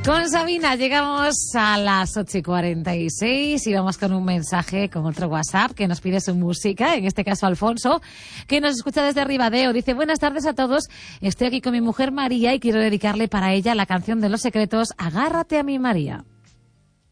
Con Sabina llegamos a las 8:46 y vamos con un mensaje, con otro WhatsApp que nos pide su música, en este caso Alfonso, que nos escucha desde Ribadeo. Dice: buenas tardes a todos, estoy aquí con mi mujer María y quiero dedicarle para ella la canción de Los Secretos, Agárrate a mi María.